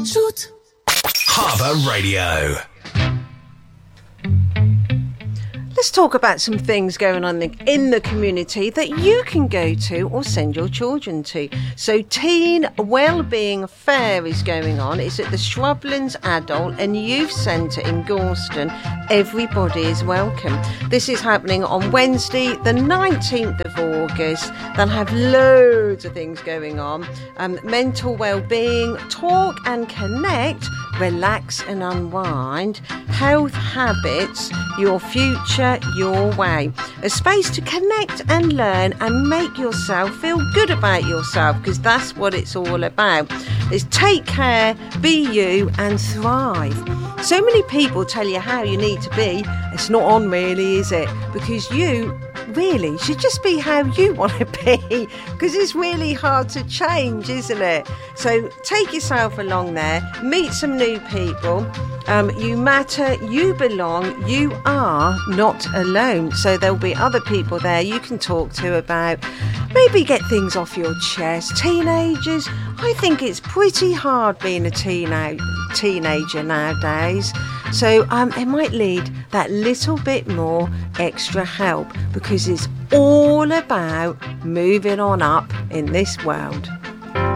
Truth. Harbour Radio. Let's talk about some things going on in the community that you can go to or send your children to. So Teen Wellbeing Fair is going on. It's at the Shrublands Adult and Youth Centre in Gorston. Everybody is welcome. This is happening on Wednesday, the 19th of August. They'll have loads of things going on. Mental well-being, talk and connect, relax and unwind, health habits, your future, your way. A space to connect and learn and make yourself feel good about yourself, because that's what it's all about. It's take care, be you and thrive. So many people tell you how you need to be. It's not on really, is it? Because you really should just be how you want to be, because it's really hard to change, isn't it? So take yourself along there, meet some new people. You matter, you belong, you are not alone. So there'll be other people there you can talk to about, maybe get things off your chest. Teenagers, I think it's pretty hard being a teenager nowadays. So it might need that little bit more extra help, because it's all about moving on up in this world.